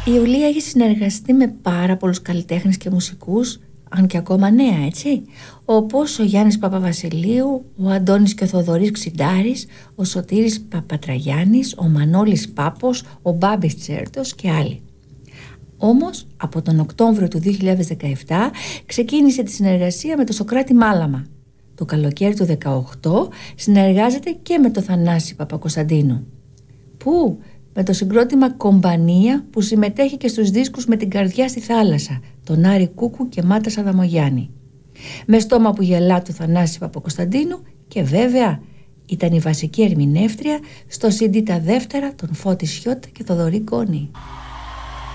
Η Ιουλία έχει συνεργαστεί με πάρα πολλούς καλλιτέχνες και μουσικούς, αν και ακόμα νέα, έτσι, όπως ο Γιάννης Παπαβασιλείου, ο Αντώνης και ο Θοδωρής Ξιντάρης, ο Σωτήρης Παπατραγιάννης, ο Μανώλης Πάπος, ο Μπάμπης Τσέρτος και άλλοι. Όμως, από τον Οκτώβριο του 2017 ξεκίνησε τη συνεργασία με τον Σωκράτη Μάλαμα. Το καλοκαίρι του 2018 συνεργάζεται και με τον Θανάση Παπακοσταντίνου. Πού? Με το συγκρότημα Κομπανία, που συμμετέχει και στους δίσκους «Με την καρδιά στη θάλασσα», τον Άρη Κούκου και Μάτα Σαδαμογιάννη. Με στόμα που γελά του Θανάση Παπακοσταντίνου και βέβαια ήταν η βασική ερμηνεύτρια στο CD τα δεύτερα των Φώτη Σιώτα και Θοδωρή Γκόνη.